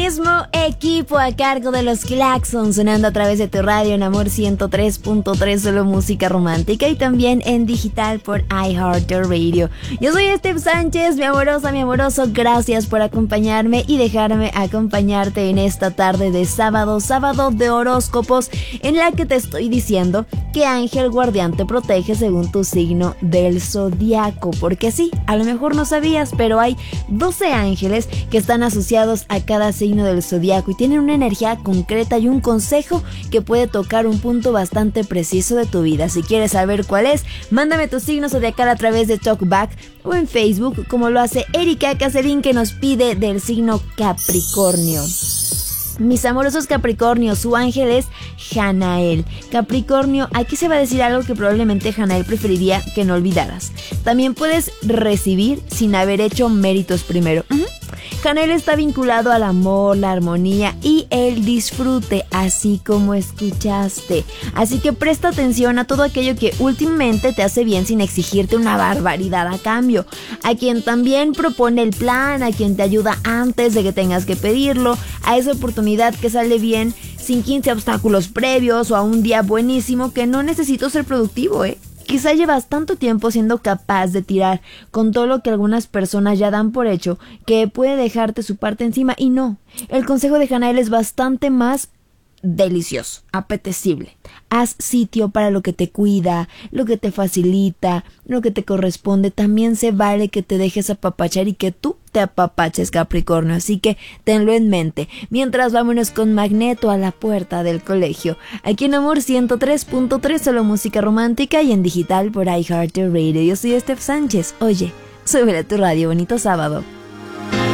Mismo equipo a cargo de los Claxons, sonando a través de tu radio en Amor 103.3, solo música romántica, y también en digital por iHeartRadio. Yo soy Steph Sánchez, mi amorosa, mi amoroso, gracias por acompañarme y dejarme acompañarte en esta tarde de sábado de horóscopos, en la que te estoy diciendo qué ángel guardián te protege según tu signo del zodiaco. Porque sí, a lo mejor no sabías, pero hay 12 ángeles que están asociados a cada signo del zodiaco y tienen una energía concreta y un consejo que puede tocar un punto bastante preciso de tu vida. Si quieres saber cuál es, mándame tu signo zodiacal a través de Talkback o en Facebook, como lo hace Erika Caserín, que nos pide del signo Capricornio. Mis amorosos Capricornio, su ángel es Janael. Capricornio, aquí se va a decir algo que probablemente Janael preferiría que no olvidaras. También puedes recibir sin haber hecho méritos primero. Janael está vinculado al amor, la armonía y el disfrute, así como escuchaste. Así que presta atención a todo aquello que últimamente te hace bien sin exigirte una barbaridad a cambio. A quien también propone el plan, a quien te ayuda antes de que tengas que pedirlo, a esa oportunidad que sale bien sin 15 obstáculos previos o a un día buenísimo que no necesito ser productivo, Quizá llevas tanto tiempo siendo capaz de tirar con todo lo que algunas personas ya dan por hecho que puede dejarte su parte encima, y no. El consejo de Janael es bastante más delicioso, apetecible. Haz sitio para lo que te cuida, lo que te facilita, lo que te corresponde. También se vale que te dejes apapachar y que tú te apapaches, Capricornio, así que tenlo en mente. Mientras, vámonos con Magneto a la puerta del colegio, aquí en Amor 103.3, solo música romántica, y en digital por iHeartRadio. Yo soy Steph Sánchez. Oye, súbele a tu radio, bonito sábado.